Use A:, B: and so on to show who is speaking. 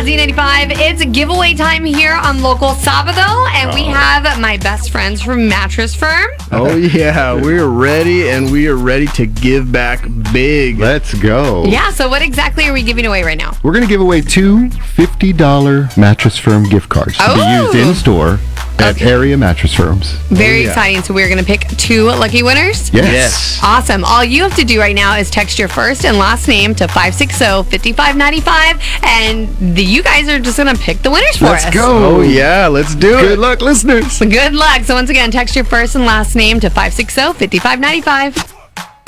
A: Z95. It's giveaway time here on Local Sabado, and we have my best friends from Mattress Firm.
B: Oh, yeah. We're ready, and we are ready to give back big.
C: Let's go.
A: Yeah, so what exactly are we giving away right now?
C: We're going to give away two $50 Mattress Firm gift cards to be used in store at area Mattress Firms.
A: Very exciting. So we're going to pick two lucky winners?
C: Yes.
A: Awesome. All you have to do right now is text your first and last name to 560-5595, and you guys are just going to pick the winners for us.
C: Let's go.
B: Oh, yeah. Let's do it.
C: Good luck, listeners.
A: Good luck. So once again, text your first and last name to 560-5595.